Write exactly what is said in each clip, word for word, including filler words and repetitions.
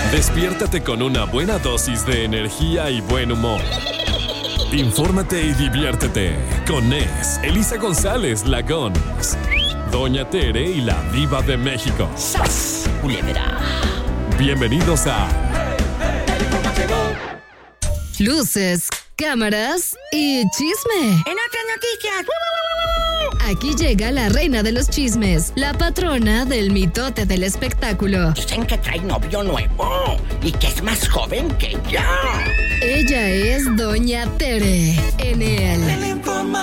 Despiértate con una buena dosis de energía y buen humor. Infórmate y diviértete con Nes, Elisa González, la Gons, Doña Tere y la Diva de México. ¡Sas, culebra! Bienvenidos a Luces, cámaras y chisme. En otras noticias. Aquí llega la reina de los chismes, la patrona del mitote del espectáculo. Dicen que trae novio nuevo y que es más joven que ella. Ella es Doña Tere en el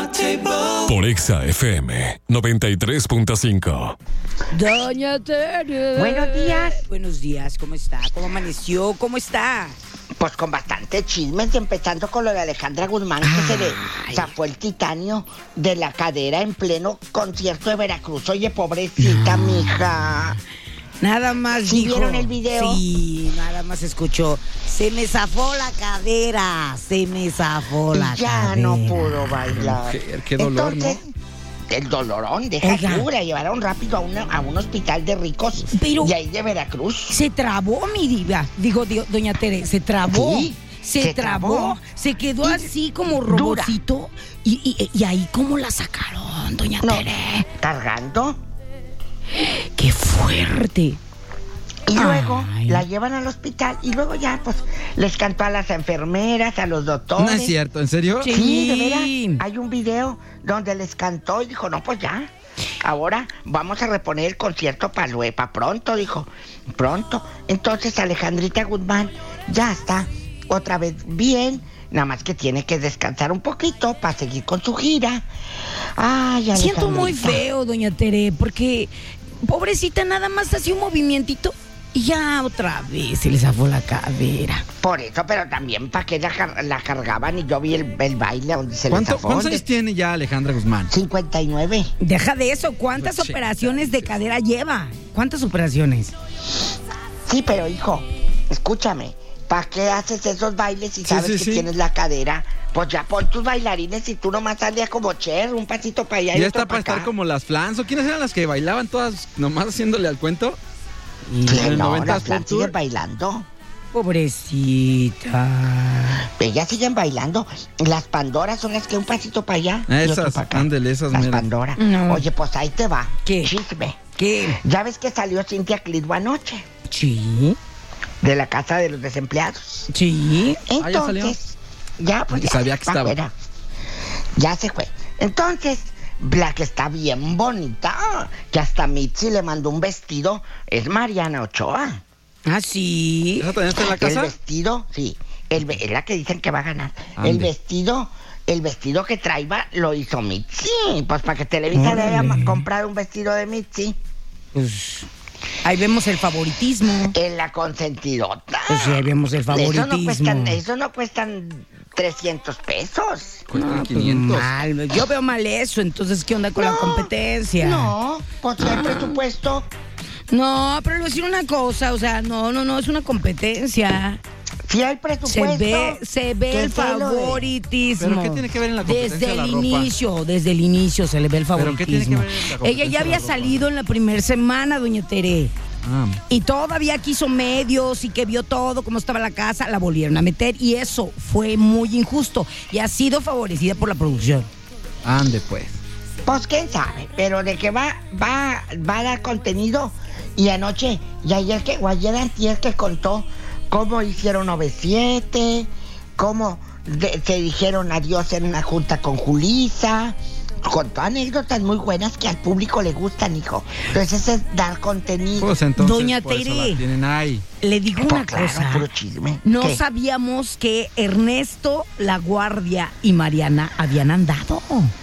por Exa F M noventa y tres punto cinco. Doña Tere. Buenos días. Buenos días, ¿cómo está? ¿Cómo amaneció? ¿Cómo está? Pues con bastante chismes, empezando con lo de Alejandra Guzmán, que se le zafó el titanio de la cadera en pleno concierto de Veracruz. Oye, pobrecita, no. mija. Nada más ¿Sí dijo. vieron el video? Sí, nada más escuchó. Se me zafó la cadera, se me zafó la y ya cadera. no pudo bailar. Qué, qué dolor, Entonces, ¿no? El dolorón, deja Oiga. cura. Llevaron rápido a, una, a un hospital de ricos Pero de ahí de Veracruz. se trabó, mi diva. Digo, di- doña Tere, se trabó. Sí, se, se trabó. trabó. Se quedó Y así como dura. robotito. Y, y, y ahí, ¿cómo la sacaron, doña No, Tere? cargando. ¡Qué fuerte! Y luego Ay. la llevan al hospital y luego ya, pues, les cantó a las enfermeras, a los doctores. No es cierto, ¿en serio? Sí. Sí, de veras. Hay un video donde les cantó y dijo, no, pues ya. Ahora vamos a reponer el concierto para luego, para pronto, dijo. Pronto. Entonces Alejandrita Guzmán ya está otra vez bien. Nada más que tiene que descansar un poquito para seguir con su gira. Ay, Alejandrita. Siento muy feo, doña Tere, porque pobrecita nada más hacía un movimientito y ya otra vez se le zafó la cadera. Por eso, pero también para que la, car- la cargaban y yo vi el, el baile donde se le ¿Cuánto- zafó. ¿Cuántos donde- años tiene ya Alejandra Guzmán? cincuenta y nueve. Deja de eso, ¿cuántas Pues, operaciones de cadera lleva? ¿Cuántas operaciones? Sí, pero hijo, escúchame. ¿Para qué haces esos bailes si sabes sí, que sí. tienes la cadera? Pues ya pon tus bailarines y tú nomás salías como Cher, un pasito para allá y Ya otro está para acá. estar como las Flans. ¿O quiénes eran las que bailaban todas nomás haciéndole al cuento? Y Sí, en el no, noventa las Flans Pop Tour. siguen bailando. Pobrecita. Ellas siguen bailando. Las Pandoras son las que un pasito para allá y otro Esas, para acá. ándele, esas Las meras. Pandora. No. Oye, pues ahí te va. ¿Qué? Chisme. ¿Qué? Ya ves que salió Cintia Clitbo anoche Sí, de la casa de los desempleados. sí. Ah, ¿ya salió? Entonces, ya, pues Ni ya, sabía que está estaba. fuera. Ya se fue. Entonces, la que está bien bonita, que hasta Mitzi le mandó un vestido, es Mariana Ochoa. Ah, sí. ¿Esa también está en la El casa? vestido, sí, el, ve- es la que dicen que va a ganar. Ande. El vestido, el vestido que traía lo hizo Mitzi. Pues para que Televisa le haya Órale. ma- comprado un vestido de Mitzi. Pues ahí vemos el favoritismo. En la consentidota. Pues sí, ahí vemos el Eso no favoritismo. cuestan, eso no cuestan trescientos pesos. Cuestan No, pues quinientos. mal. Yo veo mal eso, entonces, ¿qué onda con la No, competencia? No, pues el presupuesto. No, pero le voy a decir una cosa, o sea, no, no, no, es una competencia. Si hay Se presupuesto. ve, se ve ¿qué el fue lo de- favoritismo. ¿Pero qué tiene que ver en la competencia Desde la el ropa? inicio, desde el inicio se le ve el ¿Pero favoritismo. qué tiene que ver en la Ella competencia ya la había ropa? salido en la primera semana, doña Tere. Ah. Y todavía quiso medios y que vio todo, cómo estaba la casa, la volvieron a meter. Y eso fue muy injusto. Y ha sido favorecida por la producción. Ande, pues. Pues quién sabe, pero de que va, va, va a dar contenido. Y anoche, y ayer que, o ayer antier que contó cómo hicieron O V siete, cómo de- se dijeron adiós en una junta con Julissa. Contó anécdotas muy buenas que al público le gustan, hijo. Entonces ese es dar contenido. Pues entonces, Doña por eso Tere. la tienen ahí. Le digo Pues una claro, cosa. puro chisme. No ¿Qué? sabíamos que Ernesto, La Guardia y Mariana habían andado.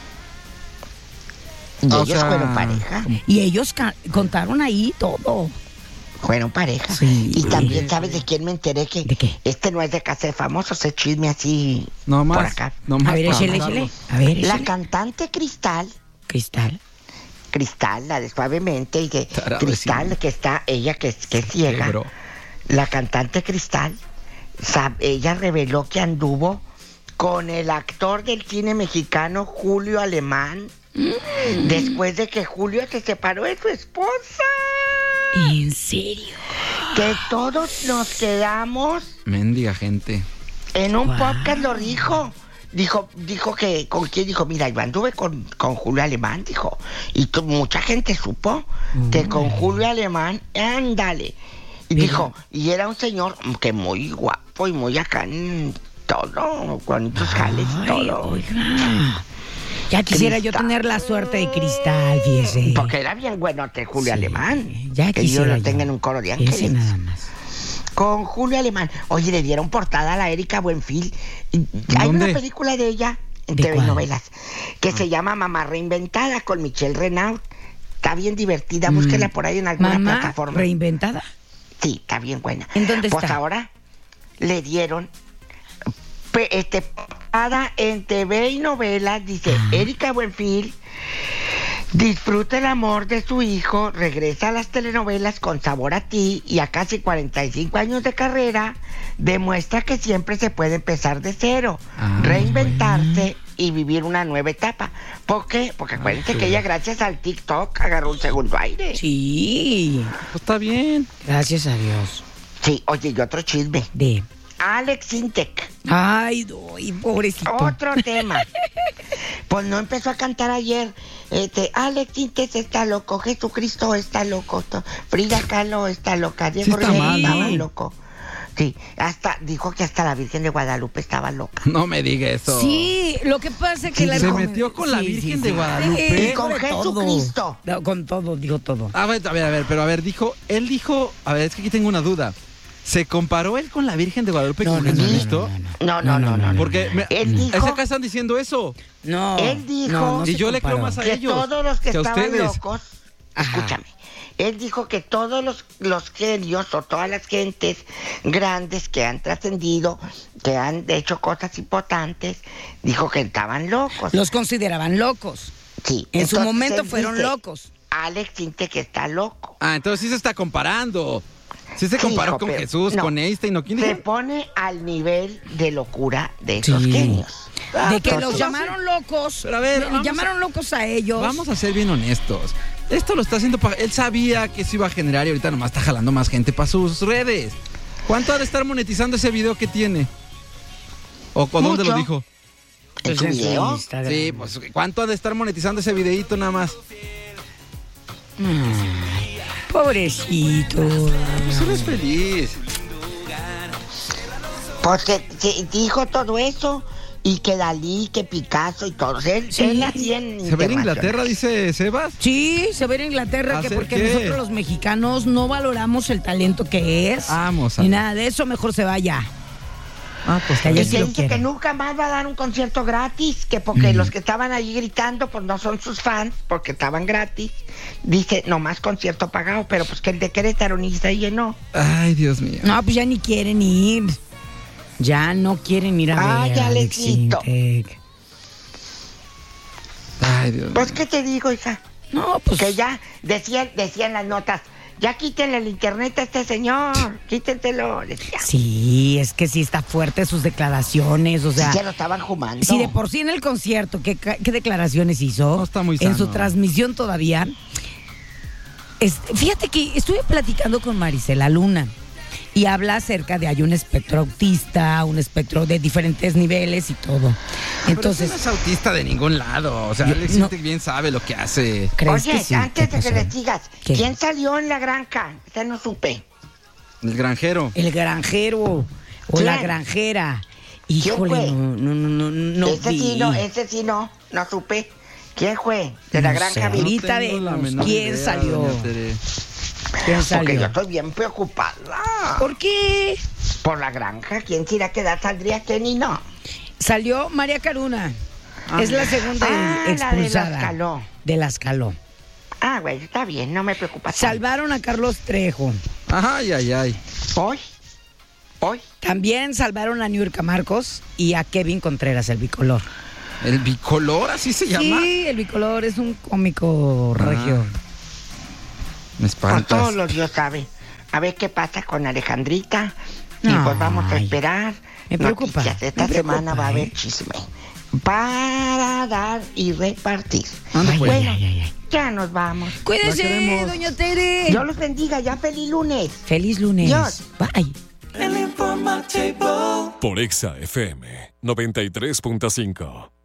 Y O ellos sea, fueron pareja. Y ellos ca- contaron ahí todo. Fueron pareja. Sí. Y también, ¿sabes de quién me enteré? Que ¿De qué? este no es de Casa de Famosos, es chisme así No más. por acá. No más A ver, para échale, mandarlo. échale. A ver, La échale. cantante Cristal, Cristal. Cristal, la de Suavemente, y de Tarado, Cristal, sí. que está, ella que, que es ciega. Sí, bro. La cantante Cristal, sab- ella reveló que anduvo con el actor del cine mexicano Julio Alemán, después de que Julio se separó de su esposa. ¿En serio? que todos nos quedamos Mendiga gente. en un Wow. podcast, lo dijo. Dijo, dijo que, ¿con quién? Dijo, mira, yo anduve con, con Julio Alemán, dijo. Y tu- mucha gente supo que con Julio Alemán, ándale. Y Mira. dijo, y era un señor que muy guapo y muy acá en todo, con tus jales y Ay, todo. oiga. Ya quisiera yo Cristal. tener la suerte de Cristal, fíjese. Porque era bien buenote Julio Sí, Alemán. ya que Dios quisiera lo yo. tenga en un coro de Ese ángeles. nada más. Con Julio Alemán. Oye, le dieron portada a la Erika Buenfil. Y hay ¿Dónde? una película de ella en ¿De T V cuál? Novelas que se llama Mamá Reinventada con Michelle Renaud. Está bien divertida, búsquela por ahí en alguna Mamá plataforma. reinventada. Sí, está bien buena. ¿En dónde pues está? ahora le dieron pe- este portada en T V y novelas. Dice, Ah. Erika Buenfil disfruta el amor de su hijo, regresa a las telenovelas con Sabor a Ti y a casi cuarenta y cinco años de carrera, demuestra que siempre se puede empezar de cero, Ah, reinventarse y vivir una nueva etapa. ¿Por qué? Porque acuérdense que ella gracias al TikTok agarró un segundo aire. Sí. Pues está bien. Gracias a Dios. Sí, oye, y otro chisme. De. Alex Intec. Ay, doy, pobrecito. Otro tema. Pues no empezó a cantar ayer. Este, Alex Intec está loco, Jesucristo está loco, to- Frida Kahlo está loca, Diego está Rivera mal, estaba ¿no? loco. Sí, hasta dijo que hasta la Virgen de Guadalupe estaba loca. No me diga eso. Sí, lo que pasa es que Sí, la se come- metió con la Sí, Virgen sí, de sí. Guadalupe. Y con de todo. Jesucristo. No, con todo, dijo todo. A ver, a ver, a ver, pero a ver, dijo, él dijo, a ver, es que aquí tengo una duda. ¿Se comparó él con la Virgen de Guadalupe No, con no, no, Jesucristo? No, no, no, no. no. Porque me, Él dijo- es que acá están diciendo eso. No. Él dijo- no, no Y se yo le creo comparó. más a Que ellos todos los que que a estaban ustedes. locos, Ajá. escúchame, él dijo que todos los, los genios o todas las gentes grandes que han trascendido, que han hecho cosas importantes, dijo que estaban locos. Los consideraban locos. Sí. En su entonces momento él fueron dice, locos. Alex siente que está loco. Ah, entonces sí se está comparando. Sí se Sí, comparó hijo, con pero Jesús, no. con Einstein, ¿no? ¿Quién Se dijo? pone al nivel de locura de esos Sí. genios. De que Entonces, los llamaron locos. Pero a ver, eh, vamos llamaron a- locos a ellos. Vamos a ser bien honestos. Esto lo está haciendo para... Él sabía que eso iba a generar y ahorita nomás está jalando más gente para sus redes. ¿Cuánto ha de estar monetizando ese video que tiene? ¿O con dónde Mucho. lo dijo? ¿En su Pues en su video? Instagram. Sí, pues ¿cuánto ha de estar monetizando ese videíto nada más? Ay, pobrecito. Pues eres feliz. Porque se dijo todo eso y que Dalí, que Picasso y todos. Él, Sí. él así en ¿Se ve en internacional. Inglaterra, dice Sebas? Sí, se ve en Inglaterra que ¿Hacer porque qué? nosotros los mexicanos no valoramos el talento que es. Vamos a- Ni nada de eso, mejor se vaya. Ah, pues Que allá Y sí que lo dice que quieren. nunca más va a dar un concierto gratis, que porque los que estaban allí gritando pues no son sus fans, porque estaban gratis. Dice, nomás concierto pagado, pero pues que el de Querétaro ni se llenó. Ay, Dios mío. No, pues ya ni quieren ir. Ya no quieren ir a Ay, ver a Alex Alexito. Intec. Ay, Dios mío. Pues, ¿qué te digo, hija? No, pues Que ya decían, decían las notas, ya quítenle el internet a este señor, quítenselo, decía. sí, es que sí está fuerte sus declaraciones, o sea, Sí, se lo estaban jumando. si de por sí en el concierto, ¿qué, ca- qué declaraciones hizo? No está muy En su sano. transmisión todavía. Es- fíjate que estuve platicando con Marisela Luna y habla acerca de hay un espectro autista, un espectro de diferentes niveles y todo. Entonces, Pero ese no es autista de ningún lado. O sea, Yo- Alex no. Intec bien sabe lo que hace. ¿crees Oye, que sí? antes ¿Qué de que pasó? le sigas, ¿Qué? ¿quién salió en la granja? Esa no supe. El granjero. El granjero o ¿Quién? la granjera. ¿Quién Híjole, fue? no, no, no, no, no ese vi. sí no, ese sí no, no supe. ¿Quién fue? De la No granja sé. Vil. Ahorita tengo la vemos menor quién idea, salió. doña Tere. ¿Quién Porque salió? yo estoy bien preocupada. ¿Por qué? Por la granja, ¿quién se irá a quedar? ¿Saldría Kenny? No. Salió María Caruna. Es la segunda Ah, la de expulsada. las Caló. De las Caló. Ah, güey, está bien, no me preocupa. tanto. Salvaron a Carlos Trejo. Ay, ay, ay. Hoy, hoy. También salvaron a Niurka Marcos y a Kevin Contreras, el bicolor. ¿El bicolor así se llama? Sí, el bicolor es un cómico Ah. regio. Me Pues espantas. todos los Dios sabe. A ver qué pasa con Alejandrita. Y Ay. pues vamos a esperar. Me preocupa, noticias. Esta me preocupa, semana va a haber ¿eh? chisme. para dar y repartir. Anda, pues. Bueno, ay, ay, ay. ya nos vamos. La Cuídese, queremos. doña Tere. Dios los bendiga, ya feliz lunes. Feliz lunes. Dios. Bye. Por Exa F M noventa y tres punto cinco.